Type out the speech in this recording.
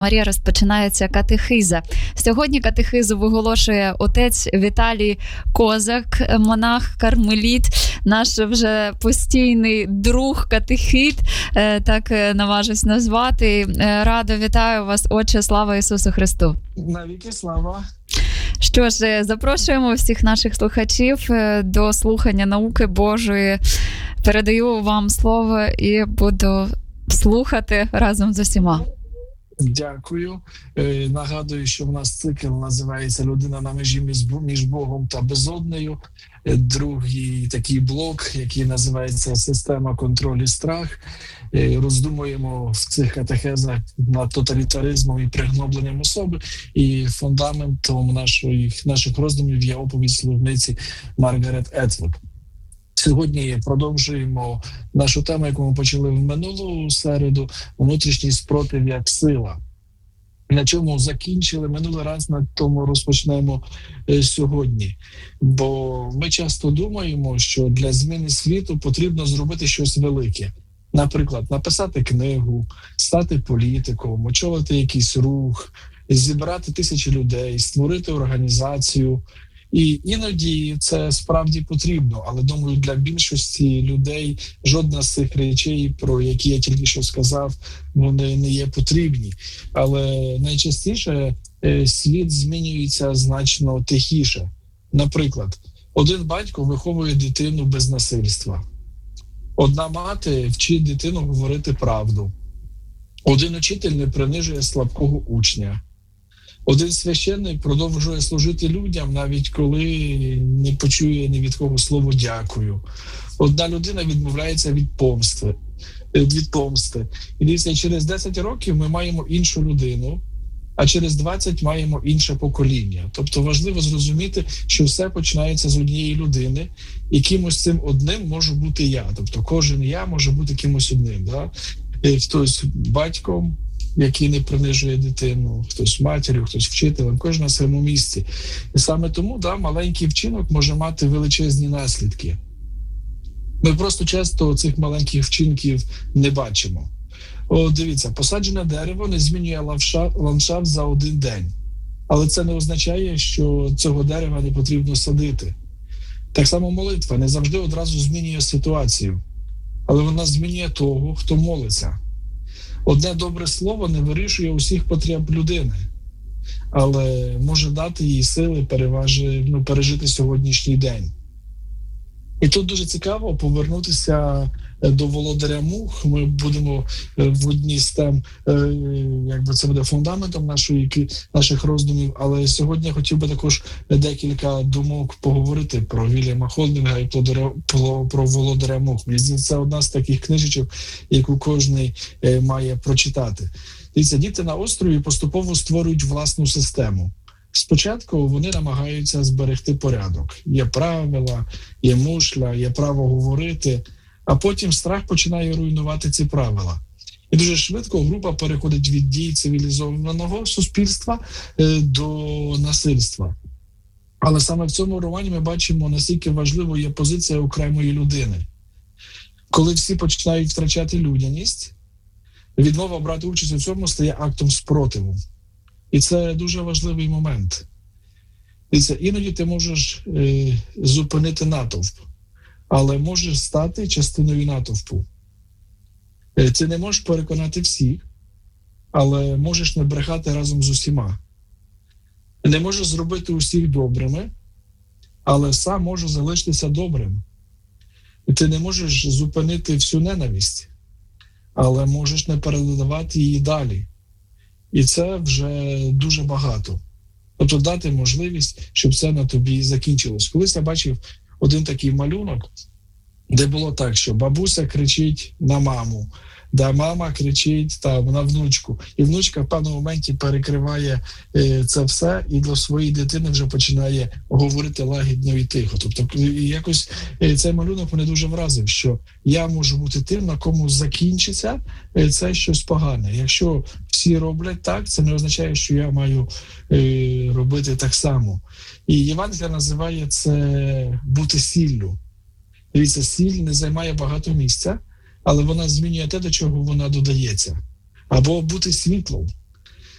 Марія, розпочинається катехиза. Сьогодні катехизу виголошує отець Віталій Козак, монах, кармеліт, наш вже постійний друг катехит, так наважусь назвати. Радо вітаю вас, отче, слава Ісусу Христу. Навіки слава. Що ж, запрошуємо всіх наших слухачів до слухання науки Божої. Передаю вам слово і буду слухати разом з усіма. Дякую. Нагадую, що в нас цикл називається «Людина на межі між Богом та безоднею». Другий такий блок, який називається «Система контролю і страх». Роздумуємо в цих катехезах над тоталітаризмом і пригнобленням особи. І фундаментом наших роздумів є оповідь служниці Маргарет Етвуд. Сьогодні продовжуємо нашу тему, яку ми почали в минулу середу, внутрішній спротив як сила. На чому закінчили минулий раз, на тому розпочнемо сьогодні. Бо ми часто думаємо, що для зміни світу потрібно зробити щось велике. Наприклад, написати книгу, стати політиком, очолити якийсь рух, зібрати тисячі людей, створити організацію. І іноді це справді потрібно, але, думаю, для більшості людей жодна з цих речей, про які я тільки що сказав, вони не є потрібні. Але найчастіше світ змінюється значно тихіше. Наприклад, один батько виховує дитину без насильства. Одна мати вчить дитину говорити правду. Один учитель не принижує слабкого учня. Один священник продовжує служити людям, навіть коли не почує ні від кого слово «дякую». Одна людина відмовляється від помсти. І дивіться, через 10 років ми маємо іншу людину, а через 20 маємо інше покоління. Тобто важливо зрозуміти, що все починається з однієї людини, і кимось цим одним можу бути я. Тобто кожен я може бути кимось одним. Да? Хтось батьком, який не принижує дитину, хтось матір'ю, хтось вчителем, кожен на своєму місці. І саме тому маленький вчинок може мати величезні наслідки. Ми просто часто цих маленьких вчинків не бачимо. Дивіться, посаджене дерево не змінює ландшафт за один день. Але це не означає, що цього дерева не потрібно садити. Так само молитва не завжди одразу змінює ситуацію, але вона змінює того, хто молиться. Одне добре слово не вирішує усіх потреб людини, але може дати їй сили пережити сьогоднішній день. І тут дуже цікаво повернутися до володаря мух. Ми будемо в одній з тем, це буде фундаментом наших роздумів, але сьогодні я хотів би також декілька думок поговорити про Вільяма Холдинга і про володаря мух. Це одна з таких книжечок, яку кожен має прочитати. Дивіться, діти на острові поступово створюють власну систему. Спочатку вони намагаються зберегти порядок. Є правила, є мушля, є право говорити, а потім страх починає руйнувати ці правила. І дуже швидко група переходить від дій цивілізованого суспільства до насильства. Але саме в цьому романі ми бачимо, наскільки важливою є позиція окремої людини. Коли всі починають втрачати людяність, відмова брати участь у цьому стає актом спротиву. І це дуже важливий момент. Іноді ти можеш зупинити натовп, але можеш стати частиною натовпу. Ти не можеш переконати всіх, але можеш не брехати разом з усіма. Не можеш зробити усіх добрими, але сам можеш залишитися добрим. Ти не можеш зупинити всю ненависть, але можеш не передавати її далі. І це вже дуже багато. Тобто дати можливість, щоб це на тобі закінчилось. Колись я бачив один такий малюнок, де було так, що бабуся кричить на маму, мама кричить на внучку. І внучка в певному моменті перекриває це все і до своєї дитини вже починає говорити лагідно і тихо. Тобто якось цей малюнок мене дуже вразив, що я можу бути тим, на кому закінчиться це щось погане. Якщо всі роблять так, це не означає, що я маю робити так само. І Євангелія називає це бути сіллю. Дивіться, сіль не займає багато місця, але вона змінює те, до чого вона додається. Або бути світлом.